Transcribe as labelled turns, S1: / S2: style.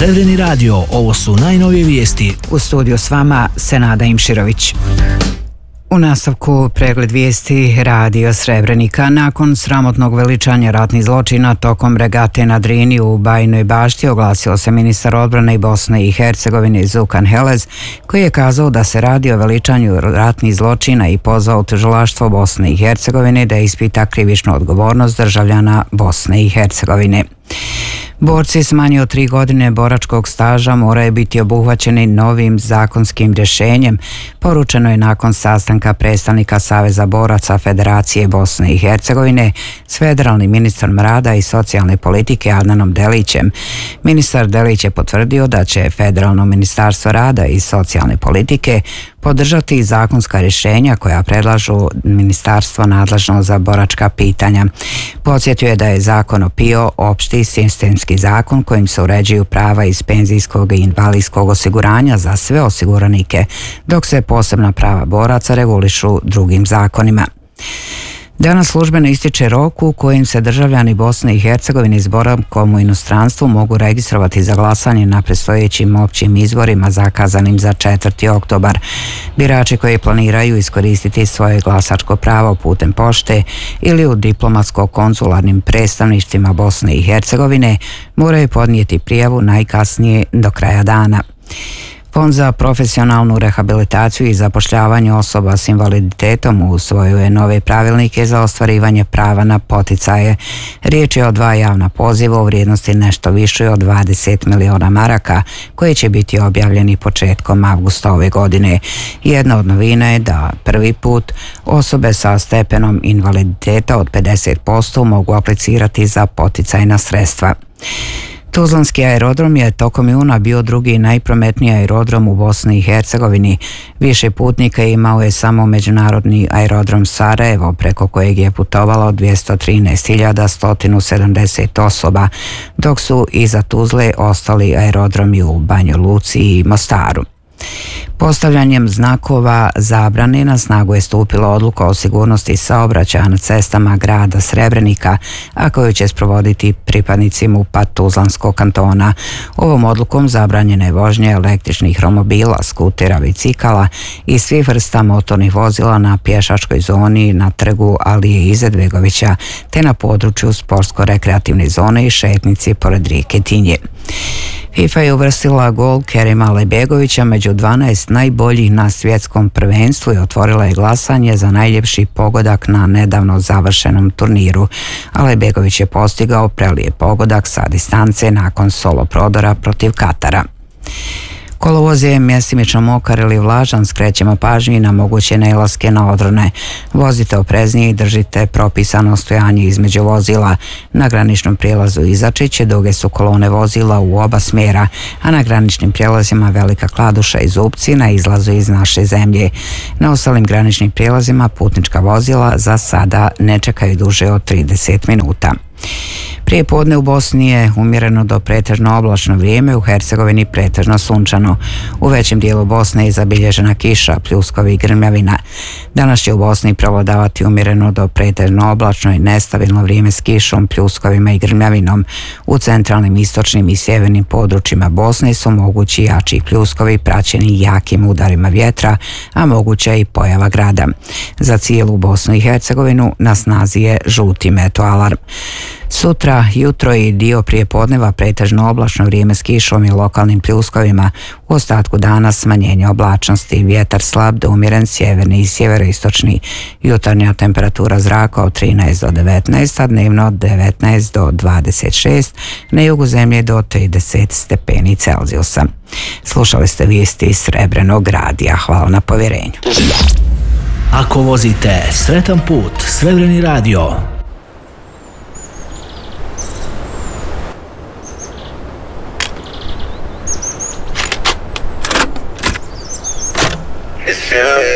S1: Srebreni radio, ovo su najnovije vijesti.
S2: U studiju s vama Senada Imširović. U nastavku pregled vijesti Radio Srebrenika. Nakon sramotnog veličanja ratnih zločina tokom regate na Drini u Bajinoj Bašti oglasio se ministar odbrane i Bosne i Hercegovine Zukan Helez, koji je kazao da se radi o veličanju ratnih zločina i pozvao tužilaštvo Bosne i Hercegovine da ispita krivičnu odgovornost državljana Bosne i Hercegovine. Borci s manje od 3 godine boračkog staža moraju biti obuhvaćeni novim zakonskim rješenjem, poručeno je nakon sastanka predstavnika Saveza boraca Federacije Bosne i Hercegovine s federalnim ministrom rada i socijalne politike Adnanom Delićem. Ministar Delić je potvrdio da će Federalno ministarstvo rada i socijalne politike podržati zakonska rješenja koja predlažu ministarstvo nadležno za boračka pitanja. Podsjetio je da je zakon o PIO opšti sistemski zakon kojim se uređuju prava iz penzijskog i invalidskog osiguranja za sve osiguranike, dok se posebna prava boraca regulišu drugim zakonima. Danas službeno ističe rok u kojim se državljani Bosne i Hercegovine s boravkom u inostranstvu mogu registrovati za glasanje na predstojećim općim izborima zakazanim za 4. oktobar. Birači koji planiraju iskoristiti svoje glasačko pravo putem pošte ili u diplomatsko-konzularnim predstavništvima Bosne i Hercegovine moraju podnijeti prijavu najkasnije do kraja dana. Fond za profesionalnu rehabilitaciju i zapošljavanje osoba s invaliditetom usvojio je nove pravilnike za ostvarivanje prava na poticaje. Riječ je o 2 javna poziva u vrijednosti nešto više od 20 miliona maraka koji će biti objavljeni početkom avgusta ove godine. Jedna od novina je da prvi put osobe sa stepenom invaliditeta od 50% mogu aplicirati za poticajna sredstva. Tuzlanski aerodrom je tokom juna bio drugi najprometniji aerodrom u Bosni i Hercegovini. Više putnika imao je samo međunarodni aerodrom Sarajevo, preko kojeg je putovalo 213.170 osoba, dok su iza Tuzle ostali aerodromi u Banjoj Luci i Mostaru. Postavljanjem znakova zabrane na snagu je stupila odluka o sigurnosti saobraćaja na cestama grada Srebrenika, a koju će sprovoditi pripadnici MUP-a Tuzlanskog kantona. Ovom odlukom zabranjena je vožnja električnih romobila, skutera, bicikala i svih vrsta motornih vozila na pješačkoj zoni na trgu Alije Izetbegovića, te na području sportsko-rekreativne zone i šetnici pored rijeke Tinje. FIFA je uvrstila gol Kerima Alejbegovića među 12 najboljih na svjetskom prvenstvu i otvorila je glasanje za najljepši pogodak na nedavno završenom turniru. Alejbegović je postigao prelijep pogodak sa distance nakon solo prodora protiv Katara. Kolovoz je mjestimično mokar ili vlažan, skrećemo pažnju na moguće nailaske na odrone. Vozite opreznije i držite propisano stojanje između vozila. Na graničnom prijelazu Izačić duge su kolone vozila u oba smjera, a na graničnim prijelazima Velika Kladuša i Zupci na izlazu iz naše zemlje. Na ostalim graničnim prijelazima putnička vozila za sada ne čekaju duže od 30 minuta. Prije podne u Bosni je umjereno do pretežno oblačno vrijeme, u Hercegovini pretežno sunčano. U većem dijelu Bosne je zabilježena kiša, pljuskovi i grmljavina. Danas će u Bosni prevladavati umjereno do pretežno oblačno i nestabilno vrijeme s kišom, pljuskovima i grmljavinom. U centralnim, istočnim i sjevernim područjima Bosne su mogući jači pljuskovi praćeni jakim udarima vjetra, a moguća i pojava grada. Za cijelu Bosnu i Hercegovinu na snazi je žuti meteoalarm. Sutra, jutro i dio prije podneva pretežno oblačno vrijeme s kišom i lokalnim pljuskovima. U ostatku dana smanjenje oblačnosti, vjetar slab do umjeren sjeverni i sjeveroistočni. Jutarnja temperatura zraka od 13 do 19, a dnevno od 19 do 26, na jugu zemlje do 30 stepeni Celzijusa. Slušali ste vijesti iz Srebrenog radija. Hvala na povjerenju.
S1: Ako vozite sretan put, Srebreni radio.
S3: Yeah.